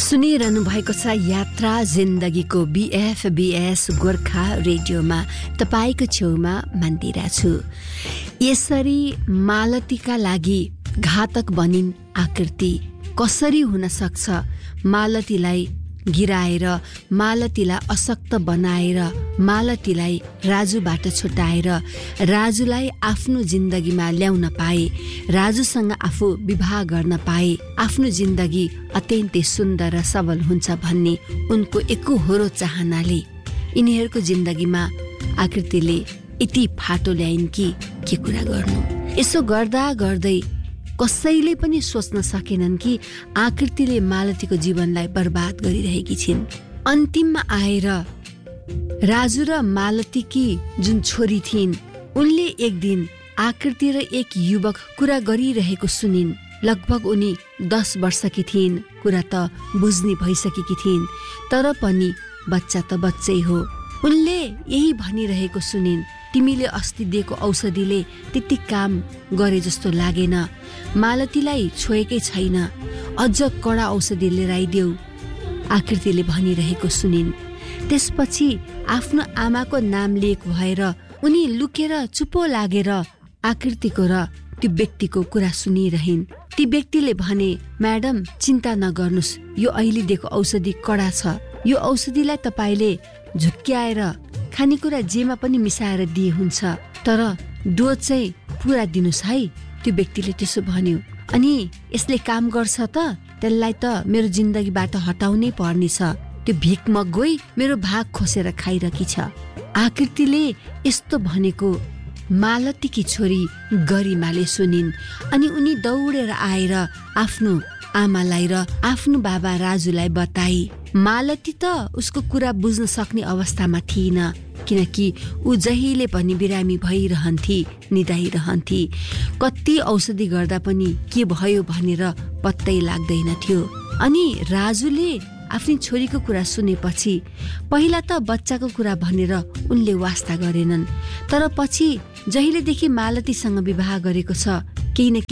सुनिरहनु भएको छ यात्रा जिन्दगीको BFBS गोर्खा रेडियोमा तपाईको छेउमा मन्दिरा छु। यसरी मालतीका लागि घातक बनिन् आकृति कसरी हुन सक्छ? मालतीलाई गिराएर, मालतीलाई अशक्त बनाएर, मालतीलाई राजुबाट छुटाएर, राजुलाई आफ्नो जिन्दगीमा ल्याउन पाए, राजुसँग आफू विवाह गर्न पाए, आफ्नो जिन्दगी अत्यन्तै सुन्दर र सबल हुन्छ भन्ने उनको एकहोरो चाहनाले यिनीहरूको जिन्दगीमा आकृतिले यति फाटो ल्याइन् कि के कुरा गर्नु। यसो गर्दा गर्दै कसैले पनि सोच्न सकेनन् कि आकृतिले मालतीको जीवनलाई बर्बाद गरिरहेकी छिन्। अन्तिममा आएर राजु र मालतीकी जुन छोरी थिइन्, उनले एक दिन आकृति र एक युवक कुरा गरिरहेको सुनिन्। लगभग उनी 10 वर्षकी थिइन्। कुरा त बुझ्ने भइसकेकी थिइन्, तर पनि बच्चा त बच्चै हो। उनले यही भनिरहेको सुनिन्, तिमीले अस्ति दिएको औषधिले त्यति काम गरे जस्तो लागेन, मालतीलाई छोएकै छैन, अझ कडा औषधि लिएर आइदेऊ, आकृतिले भनिरहेको सुनिन्। त्यसपछि आफ्नो आमाको नाम लिएको भएर उनी लुकेर चुप्पो लागेर आकृतिको र त्यो व्यक्तिको कुरा सुनिरहिन्। ती व्यक्तिले भने, म्याडम चिन्ता नगर्नुस्, यो अहिले दिएको औषधि कडा छ, यो औषधिलाई तपाईले झुक्क्याएर खानेकुरा जेमा पनि मिसाएर दिए हुन्छ, तर डोज चाहिँ पुरा दिनुस् है। त्यो व्यक्तिले त्यसो भन्यो। अनि यसले काम गर्छ त? त्यसलाई त मेरो जिन्दगीबाट हटाउनै पर्नेछ। त्यो भिकमग गई मेरो भाग खोसेर खाइरहेकी छ। आकृतिले यस्तो भनेको मालतीकी छोरी गरिमाले सुनिन्। अनि उनी दौडेर आएर आफ्नो आमालाई र आफ्नो बाबा राजुलाई बताई। मालती त उसको कुरा बुझ्न सक्ने अवस्थामा थिएन, किनकि ऊ जहिले पनि बिरामी भइरहन्थी, निदाइरहन्थी। कति औषधि गर्दा पनि के भयो भनेर पत्तै लाग्दैन थियो। अनि राजुले आफ्नो छोरीको कुरा सुनेपछि पहिला त बच्चाको कुरा भनेर उनले वास्ता गरेनन्, तर पछि जहिलेदेखि मालतीसँग विवाह गरेको छ, केही न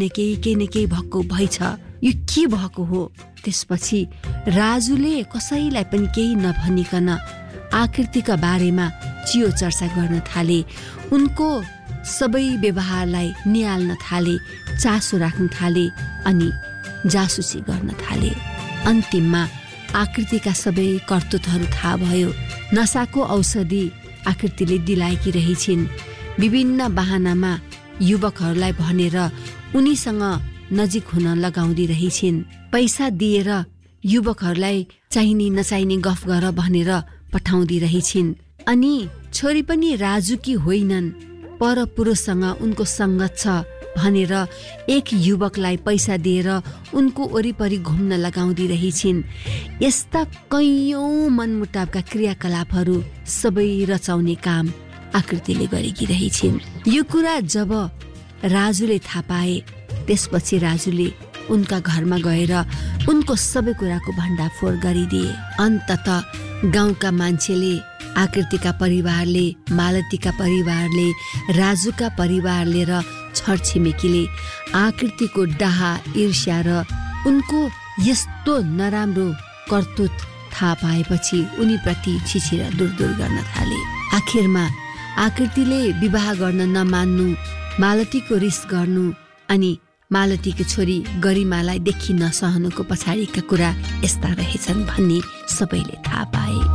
केही भएको भइछ। यो के भएको हो? त्यसपछि राजुले कसैलाई पनि केही नभनिकन आकृतिका बारेमा चियो चर्चा गर्न थाले। उनको सबै व्यवहारलाई निहाल्न थाले, चासो राख्न थाले अनि जासुसी गर्न थाले। अन्तिममा आकृतिका सबै करतुतहरू थाहा भयो। नसाको औषधि आकृतिले दिलाएकी रहेछिन्। विभिन्न बहानामा युवकहरूलाई भनेर उनीसँग नजिक हुन लगाउँदै रहेछिन्। पैसा दिएर युवकहरूलाई चाहिने नचाहिने गफ गर भनेर पठाउँदै रहेछिन्। अनि छोरी पनि राजुकी होइनन्, परपुरुषसँग उनको सङ्गत छ भनेर एक युवकलाई पैसा दिएर उनको वरिपरि घुम्न लगाउँदै रहेछिन्। यस्ता कैयौं मनमुटावका क्रियाकलापहरू सबै रचाउने काम आकृतिले गरेकी रहेछिन्। यो कुरा जब राजुले थाहा पाए, त्यसपछि राजुले उनका घरमा गएर उनको सबै कुराको भण्डाफोर गरिदिए। अन्ततः गाउँका मान्छेले, आकृतिका परिवारले, मालतीका परिवारले, राजुका परिवारले र छरछिमेकीले आकृतिको डाहा, ईर्ष्या र उनको यस्तो नराम्रो करतुत थाहा पाएपछि उनीप्रति छिछिरा दूर गर्न थाले। आखिरमा आकृतिले विवाह गर्न नमान्नु, मालतीको रिस गर्नु अनि मालतीको छोरी गरिमालाई देखि नसहनुको पछाडिका कुरा यस्ता रहेछन् भन्ने सबैले थाहा पाए।